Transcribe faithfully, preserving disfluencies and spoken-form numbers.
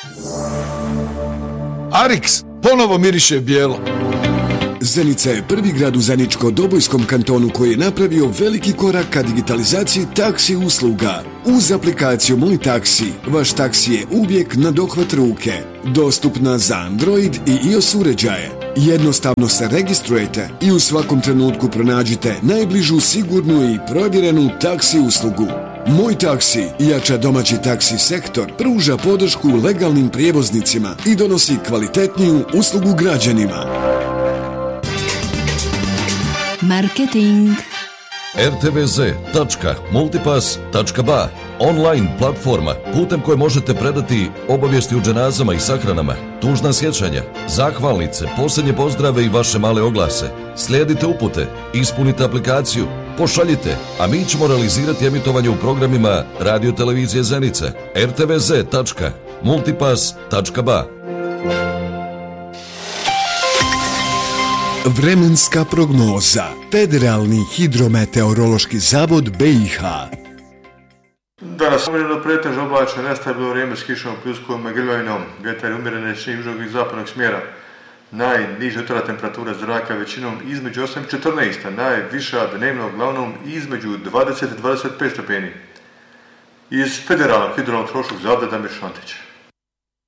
Arix ponovo miriše bijelo. Zenica je prvi grad u Zeničko-Dobojskom kantonu koji je napravio veliki korak ka digitalizaciji taksi usluga. Uz aplikaciju Moj taksi, vaš taksi je uvijek na dohvat ruke. Dostupna za Android i iOS uređaje. Jednostavno se registrujete i u svakom trenutku pronađite najbližu sigurnu i provjerenu taksi uslugu. Moj taksi jača domaći taksi sektor, pruža podršku legalnim prijevoznicima i donosi kvalitetniju uslugu građanima. Marketing. er te ve ze tačka multipass tačka ba, online platforma putem koje možete predati obavijesti u dženazama i sahranama, tužna sjećanja, zahvalnice, posljednje pozdrave i vaše male oglase. Slijedite upute, ispunite aplikaciju, pošaljite, a mi ćemo realizirati emitovanje u programima Radio Televizije Zenica. er te ve ze tačka multipass tačka ba. Vremenska prognoza. Federalni hidrometeorološki zavod be i ha. Danas umjereno pretežno oblačno, nestabilno vrijeme s kišom, pljuskom i grmljavinom. Vjetar je umjerene s južnog i zapadnog smjera. Najniža jutarnja temperatura zraka većinom između osam i četrnaest, a najviša dnevno uglavnom između dvadeset i dvadeset pet stepeni. Iz Federalnog hidrometeorološkog zavoda Damir Šantić.